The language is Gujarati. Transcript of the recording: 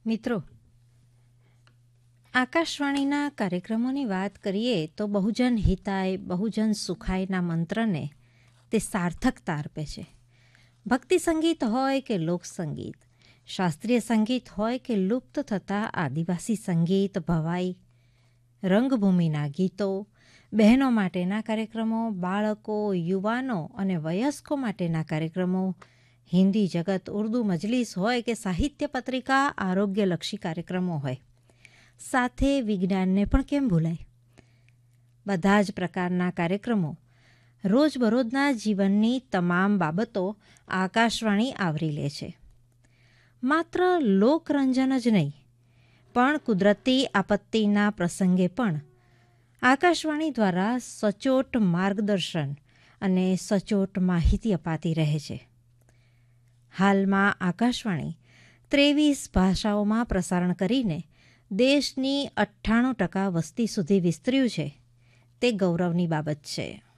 મિત્રો, આકાશવાણીના કાર્યક્રમોની વાત કરીએ તો બહુજન હિતાય બહુજન સુખાયના મંત્રને તે સાર્થકતા આપે છે. ભક્તિ સંગીત હોય કે લોકસંગીત, શાસ્ત્રીય સંગીત હોય કે લુપ્ત થતા આદિવાસી સંગીત, ભવાઈ, રંગભૂમિના ગીતો, બહેનો માટેના કાર્યક્રમો, બાળકો, યુવાનો અને વયસ્કો માટેના કાર્યક્રમો, હિન્દી જગત, ઉર્દૂ મજલિસ હોય કે સાહિત્ય પત્રિકા, આરોગ્યલક્ષી કાર્યક્રમો હોય, સાથે વિજ્ઞાનને પણ કેમ ભૂલાય. બધા જ પ્રકારના કાર્યક્રમો રોજબરોજના જીવનની તમામ બાબતો આકાશવાણી આવરી લે છે. માત્ર લોકરંજન જ નહીં, પણ કુદરતી આપત્તિના પ્રસંગે પણ આકાશવાણી દ્વારા સચોટ માર્ગદર્શન અને સચોટ માહિતી અપાતી રહે છે. હાલમાં આકાશવાણી 23 ભાષાઓમાં પ્રસારણ કરીને દેશની 98% વસ્તી સુધી વિસ્તર્યું છે. તે ગૌરવની બાબત છે.